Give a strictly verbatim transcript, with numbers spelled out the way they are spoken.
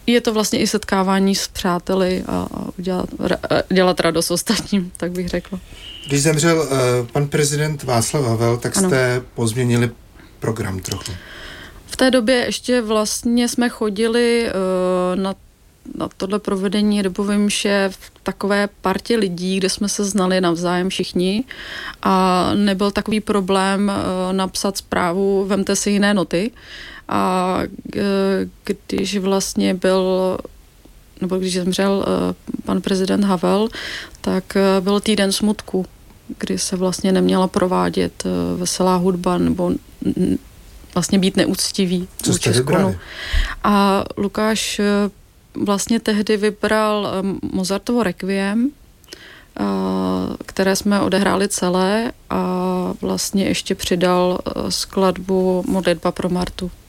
je to vlastně i setkávání s přáteli a dělat, dělat radost ostatním, tak bych řekla. Když zemřel uh, pan prezident Václav Havel, tak jste ano. pozměnili program trochu. V té době ještě vlastně jsme chodili uh, na, na tohle provedení dobové mše v takové partě lidí, kde jsme se znali navzájem všichni a nebyl takový problém uh, napsat zprávu, vemte si jiné noty. A když vlastně byl, nebo když zemřel pan prezident Havel, tak byl týden smutku, kdy se vlastně neměla provádět veselá hudba nebo vlastně být neúctivý. Co jste vybrali? A Lukáš vlastně tehdy vybral Mozartovo Requiem, které jsme odehráli celé a vlastně ještě přidal skladbu Modlitba pro Martu.